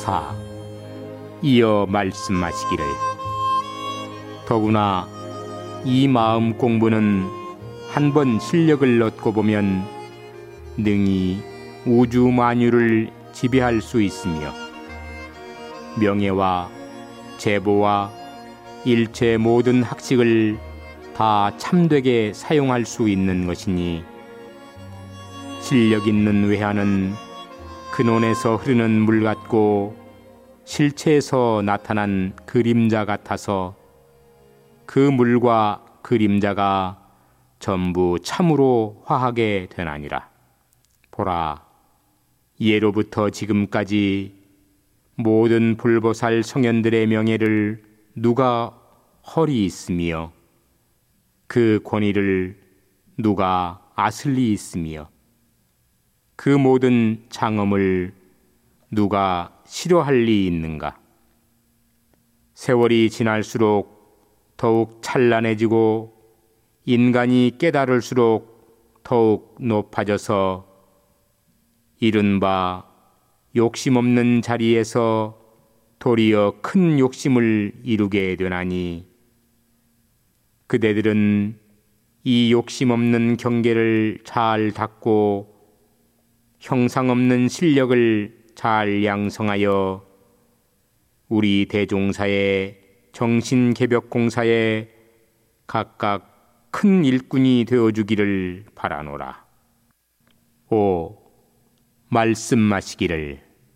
4. 이어 말씀하시기를 더구나 이 마음 공부는 한번 실력을 얻고 보면 능히 우주 만유를 지배할 수 있으며 명예와 제보와 일체 모든 학식을 다 참되게 사용할 수 있는 것이니 실력 있는 외화는 근원에서 흐르는 물 같고 실체에서 나타난 그림자 같아서 그 물과 그림자가 전부 참으로 화하게 되나니라. 보라, 예로부터 지금까지 모든 불보살 성현들의 명예를 누가 헐이 있으며 그 권위를 누가 아슬리 있으며 그 모든 장엄을 누가 싫어할 리 있는가? 세월이 지날수록 더욱 찬란해지고 인간이 깨달을수록 더욱 높아져서 이른바 욕심 없는 자리에서 도리어 큰 욕심을 이루게 되나니 그대들은 이 욕심 없는 경계를 잘 닦고 형상 없는 실력을 잘 양성하여 우리 대종사의 정신개벽공사에 각각 큰 일꾼이 되어주기를 바라노라. 5. 말씀하시기를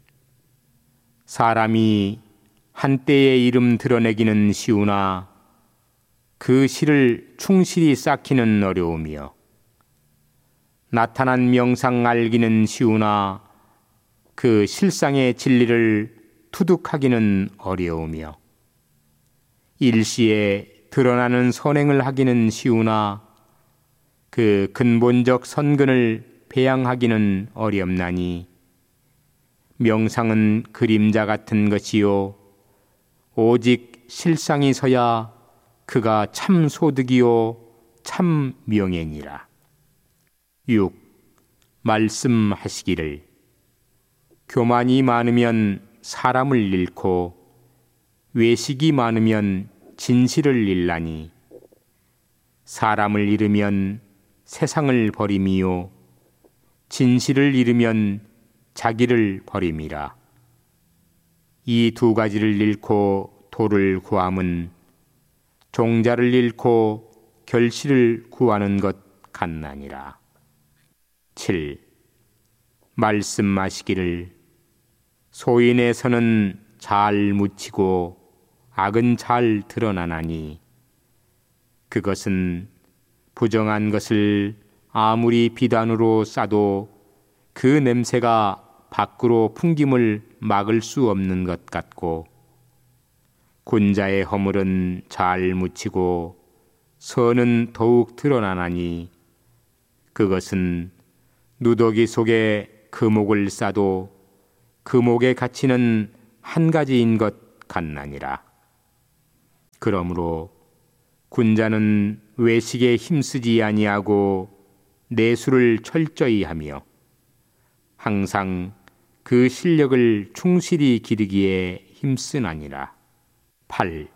사람이 한때의 이름 드러내기는 쉬우나 그 실을 충실히 쌓기는 어려우며 나타난 명상 알기는 쉬우나 그 실상의 진리를 투득하기는 어려우며 일시에 드러나는 선행을 하기는 쉬우나 그 근본적 선근을 배양하기는 어렵나니 명상은 그림자 같은 것이요 오직 실상이 서야 그가 참 소득이요 참 명예니라. 6. 말씀하시기를 교만이 많으면 사람을 잃고 외식이 많으면 진실을 잃나니 사람을 잃으면 세상을 버림이요 진실을 잃으면 자기를 버림이라. 이 두 가지를 잃고 도를 구함은 종자를 잃고 결실을 구하는 것 같나니라. 7. 말씀하시기를 소인의 선은 잘 묻히고 악은 잘 드러나나니 그것은 부정한 것을 아무리 비단으로 싸도 그 냄새가 밖으로 풍김을 막을 수 없는 것 같고 군자의 허물은 잘 묻히고 선은 더욱 드러나나니 그것은 누더기 속에 금옥을 싸도 금옥의 가치는 한 가지인 것 같나니라. 그러므로 군자는 외식에 힘쓰지 아니하고 내수를 철저히 하며 항상 그 실력을 충실히 기르기에 힘쓰나니라. 8.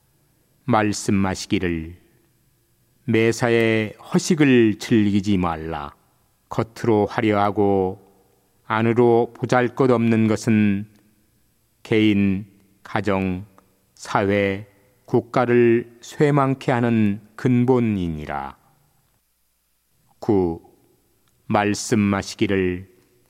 말씀하시기를 매사에 허식을 즐기지 말라. 겉으로 화려하고 안으로 보잘것없는 것은 개인, 가정, 사회, 국가를 쇠망케 하는 근본이니라. 9. 말씀하시기를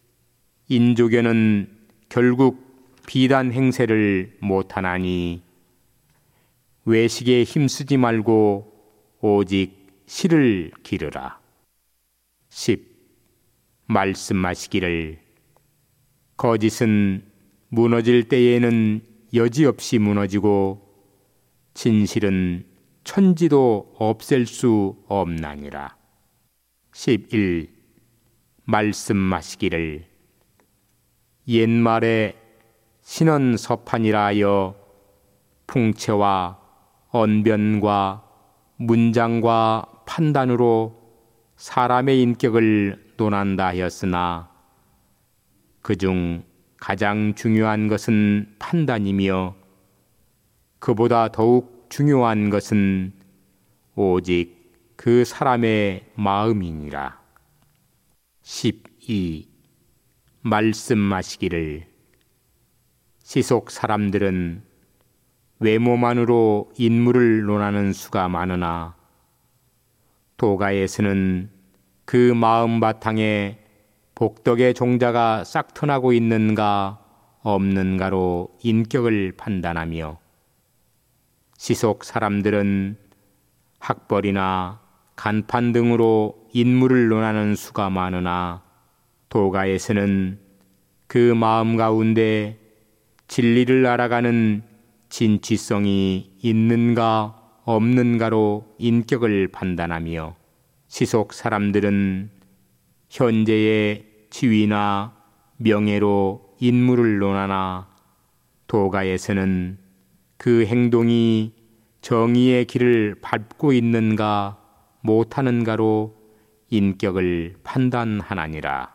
인조견은 결국 비단 행세를 못하나니 외식에 힘쓰지 말고 오직 실을 기르라. 10. 말씀하시기를 거짓은 무너질 때에는 여지없이 무너지고 진실은 천지도 없앨 수 없나니라. 11. 말씀하시기를 옛말에 신언서판이라 하여 풍채와 언변과 문장과 판단으로 사람의 인격을 논한다 하였으나 그중 가장 중요한 것은 판단이며 그보다 더욱 중요한 것은 오직 그 사람의 마음이니라. 12. 말씀하시기를 시속 사람들은 외모만으로 인물을 논하는 수가 많으나 도가에서는 그 마음 바탕에 복덕의 종자가 싹트나고 있는가 없는가로 인격을 판단하며 시속 사람들은 학벌이나 간판 등으로 인물을 논하는 수가 많으나 도가에서는 그 마음 가운데 진리를 알아가는 진취성이 있는가 없는가로 인격을 판단하며 시속 사람들은 현재의 지위나 명예로 인물을 논하나 도가에서는 그 행동이 정의의 길을 밟고 있는가 못하는가로 인격을 판단하나니라.